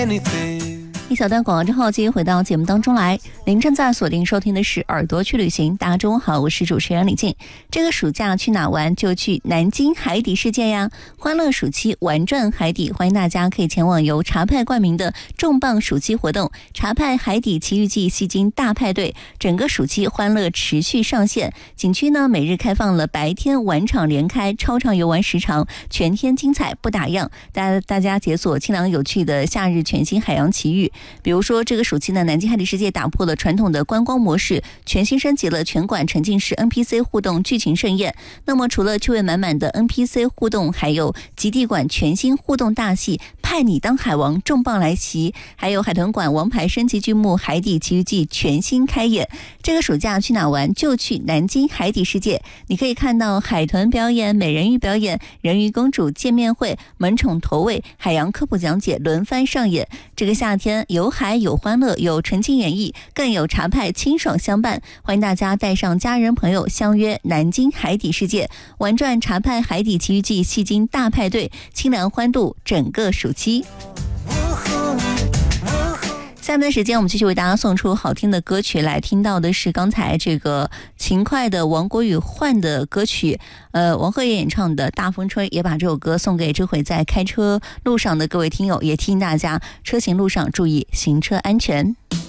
一小段广告之后，继续回到节目当中来。您正在锁定收听的是耳朵去旅行。大家中午好，我是主持人李静。这个暑假去哪玩？就去南京海底世界呀！欢乐暑期玩转海底，欢迎大家可以前往由茶派冠名的重磅暑期活动——茶派海底奇遇记戏精大派对。整个暑期欢乐持续上线，景区呢每日开放了白天晚场连开，超长游玩时长，全天精彩不打烊。大家解锁清凉有趣的夏日全新海洋奇遇。比如说这个暑期呢，南京海底世界打破了传统的观光模式，全新升级了全馆沉浸式 NPC 互动剧情盛宴。那么除了趣味满满的 NPC 互动，还有极地馆全新互动大戏派你当海王重磅来袭，还有海豚馆王牌升级剧目海底奇遇记全新开演。这个暑假去哪玩？就去南京海底世界，你可以看到海豚表演、美人鱼表演、人鱼公主见面会、萌宠投喂、海洋科普讲解轮番上演。这个夏天有海有欢乐，有纯情演绎，更有茶派清爽相伴。欢迎大家带上家人朋友相约南京海底世界，玩转茶派海底奇遇记戏精大派对，清凉欢度整个暑期。下面的时间我们继续为大家送出好听的歌曲，来听到的是刚才这个勤快的王国宇换的歌曲，王鹤晔演唱的大风吹，也把这首歌送给这回在开车路上的各位听友，也提醒大家车行路上注意行车安全。